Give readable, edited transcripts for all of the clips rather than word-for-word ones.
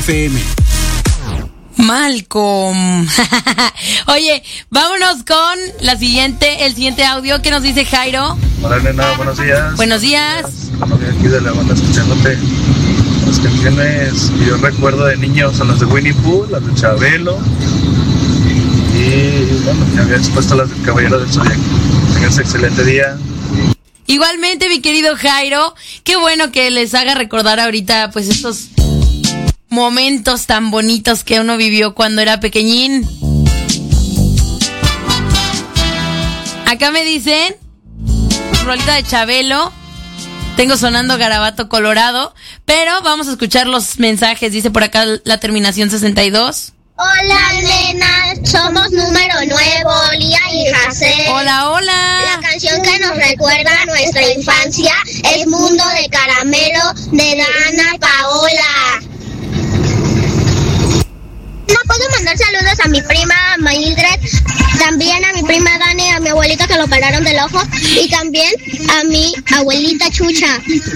FM. Malcolm. Oye, vámonos con el siguiente audio que nos dice Jairo. Hola, nena, buenos días. Buenos días. Bueno, aquí de la banda escuchándote. Las canciones que yo recuerdo de niño son las de Winnie Pooh, las de Chabelo. Y bueno, ya había expuesto las del Caballero del Zodiaco. Tengas excelente día. Igualmente, mi querido Jairo, qué bueno que les haga recordar ahorita pues estos momentos tan bonitos que uno vivió cuando era pequeñín. Acá me dicen, rolita de Chabelo, tengo sonando Garabato Colorado, pero vamos a escuchar los mensajes. Dice por acá la terminación 62. Hola, nena, somos Número Nuevo, Lía y Jacé. Hola, hola. La canción que nos recuerda a nuestra infancia es Mundo de Caramelo de Dana Paola. No puedo mandar saludos a mi prima Mildred, también a mi prima Dani, a mi abuelita que lo operaron del ojo y también a mi abuelita Chucha.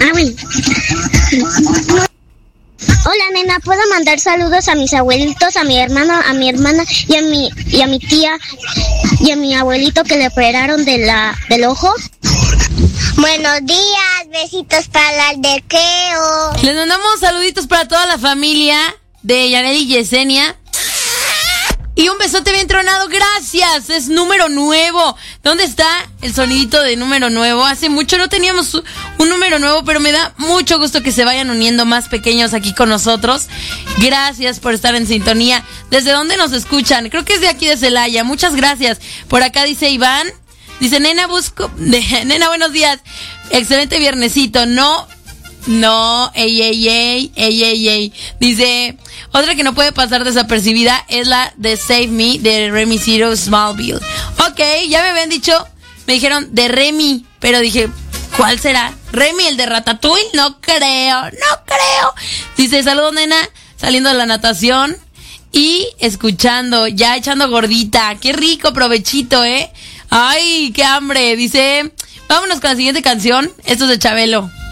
Hola, nena, ¿puedo mandar saludos a mis abuelitos, a mi hermano, a mi hermana y a mi tía y a mi abuelito que le operaron del ojo? Buenos días, besitos para el dequeo. Les mandamos saluditos para toda la familia de Yaneli y Yesenia. Y un besote bien tronado, gracias, es Número Nuevo. ¿Dónde está el sonidito de Número Nuevo? Hace mucho no teníamos un Número Nuevo, pero me da mucho gusto que se vayan uniendo más pequeños aquí con nosotros. Gracias por estar en sintonía. ¿Desde dónde nos escuchan? Creo que es de aquí de Celaya, muchas gracias. Por acá dice Iván, dice, nena, nena, buenos días. Excelente viernesito, no, ey. Dice, otra que no puede pasar desapercibida es la de Save Me de Remy Zero Smallville. Ok, ya me habían dicho, me dijeron de Remy, pero dije, ¿cuál será? ¿Remy, el de Ratatouille? No creo. Dice, saludos, nena, saliendo de la natación y escuchando, ya echando gordita. Qué rico, provechito, Ay, qué hambre. Dice, vámonos con la siguiente canción. Esto es de Chabelo.